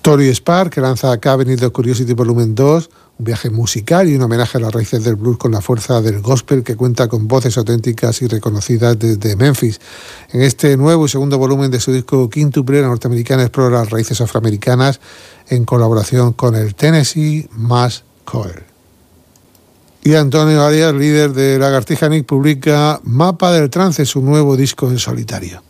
Tori Spar, que lanza Cabinet of Curiosity Volumen 2, un viaje musical y un homenaje a las raíces del blues con la fuerza del gospel, que cuenta con voces auténticas y reconocidas desde Memphis. En este nuevo y segundo volumen de su disco Quíntuple, la norteamericana explora las raíces afroamericanas en colaboración con el Tennessee Mass Choir. Y Antonio Arias, líder de Lagartija Nick, publica Mapa del Trance, su nuevo disco en solitario.